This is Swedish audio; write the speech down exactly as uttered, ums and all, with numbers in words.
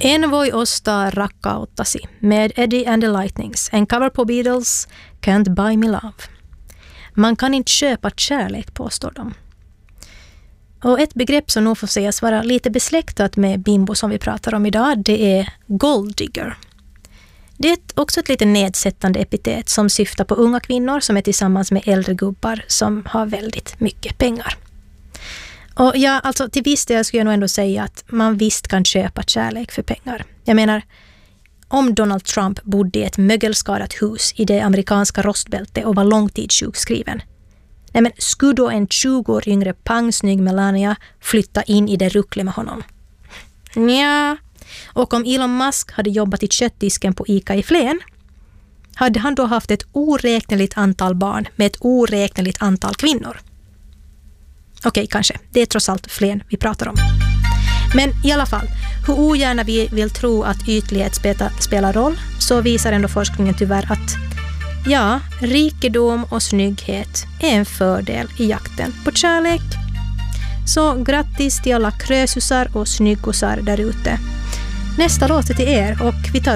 En voi ostaa rakkauttasi med Eddie and the Lightnings. En cover på Beatles, Can't Buy Me Love. Man kan inte köpa kärlek, påstår de. Och ett begrepp som nog får sägas vara lite besläktat med bimbo som vi pratar om idag, det är gold digger. Det är också ett lite nedsättande epitet som syftar på unga kvinnor som är tillsammans med äldre gubbar som har väldigt mycket pengar. Och ja, alltså till viss del skulle jag nog ändå säga att man visst kan köpa kärlek för pengar. Jag menar, om Donald Trump bodde i ett mögelskadat hus i det amerikanska rostbältet och var långtidssjukskriven, nej men skulle då en tjugo år yngre pangsnygg Melania flytta in i det ruckle med honom? Nja. Och om Elon Musk hade jobbat i köttdisken på ICA i Flen, hade han då haft ett oräkneligt antal barn med ett oräkneligt antal kvinnor? Okej, kanske. Det är trots allt Flen vi pratar om. Men i alla fall, hur ogärna vi vill tro att ytlighet speta, spelar roll, så visar ändå forskningen tyvärr att ja, rikedom och snygghet är en fördel i jakten på kärlek. Så grattis till alla krösusar och snyggosar där ute. Nästa låt är till er och vi tar